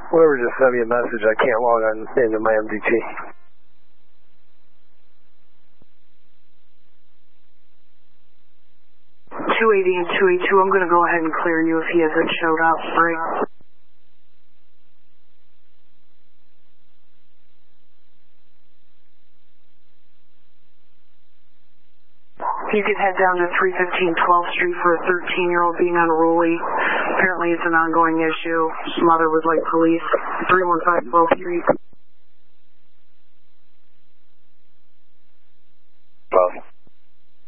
Whoever just sent me a message, I can't log on into my MDT. 280 and 282, I'm going to go ahead and clear you if he hasn't showed up. Right. You can head down to 315 12th Street for a 13-year-old being unruly. Apparently it's an ongoing issue. Mother would like police. 315 12th Street.